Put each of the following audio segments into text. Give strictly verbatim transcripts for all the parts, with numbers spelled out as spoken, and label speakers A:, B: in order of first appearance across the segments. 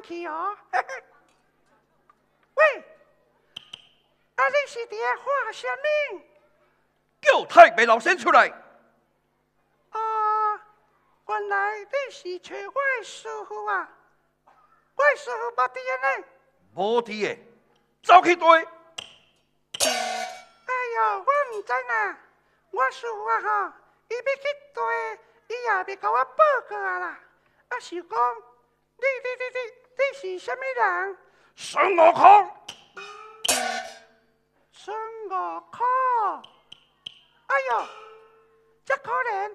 A: 去哦。喂，啊，你是伫咧画什么？
B: 叫太白老先出来。
A: 哦，原来你是找我的师傅啊！我的师傅无伫个呢。
B: 无伫个，走去对。
A: 哎呦，我唔知啦。我师傅啊吼，伊要去对，伊也未甲我报告啊啦。啊，是讲你你你你你是什么人？
B: 孙悟空。
A: 孙悟空。哎呦，这可怜，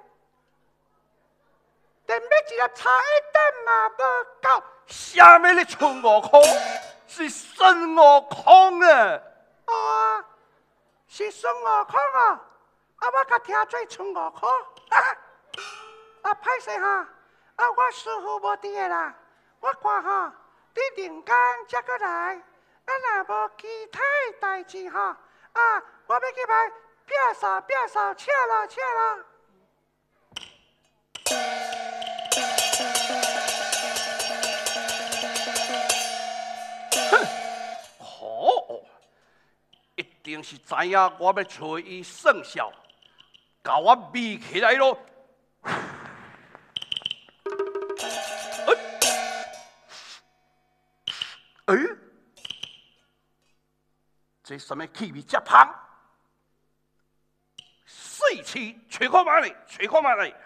A: 连要一粒茶叶蛋嘛无够。
B: 啥物咧？孙悟空是孙悟空啊！
A: 哦，是孙悟空哦。啊，我甲听做孙悟空。啊，啊，歹势哈！啊，我师傅无伫个啦。我看吼，你人工才过来。啊，若无其他代志吼，啊，我要去买撇扫撇扫，请咯请咯。
B: 哼，好，一定是知影我要找伊算账，甲我密起来咯。哎，欸，这什么气味这香？细气，吹看卖咧，吹看卖咧。